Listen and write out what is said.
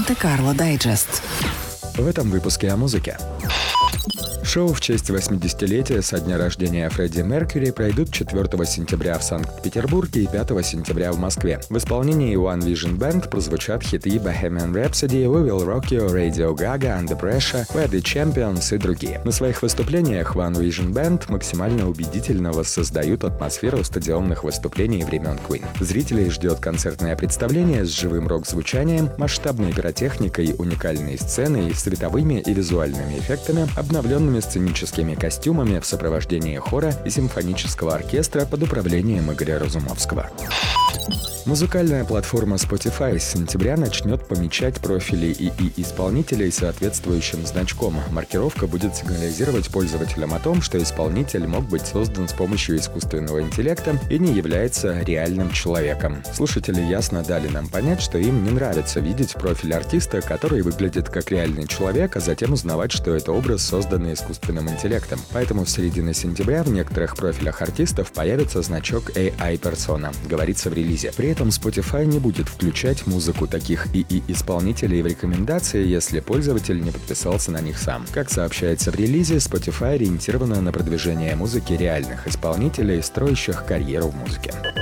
Монте-Карло Дайджест. В этом выпуске о музыке. Шоу в честь 80-летия со дня рождения Фредди Меркьюри пройдут 4 сентября в Санкт-Петербурге и 5 сентября в Москве. В исполнении One Vision Band прозвучат хиты Bohemian Rhapsody, We Will Rock You, Radio Gaga, Under Pressure, We're the Champions и другие. На своих выступлениях One Vision Band максимально убедительно воссоздают атмосферу стадионных выступлений времен Queen. Зрителей ждет концертное представление с живым рок-звучанием, масштабной пиротехникой, уникальной сценой, световыми и визуальными эффектами, обновленными сценическими костюмами в сопровождении хора и симфонического оркестра под управлением Игоря Разумовского. Музыкальная платформа Spotify с сентября начнет помечать профили ИИ-исполнителей соответствующим значком. Маркировка будет сигнализировать пользователям о том, что исполнитель мог быть создан с помощью искусственного интеллекта и не является реальным человеком. Слушатели ясно дали нам понять, что им не нравится видеть профиль артиста, который выглядит как реальный человек, а затем узнавать, что это образ, созданный искусственным интеллектом. Поэтому в середине сентября в некоторых профилях артистов появится значок AI-персона, говорится в релизе. При этом Spotify не будет включать музыку таких ИИ-исполнителей в рекомендации, если пользователь не подписался на них сам. Как сообщается в релизе, Spotify ориентирована на продвижение музыки реальных исполнителей, строящих карьеру в музыке.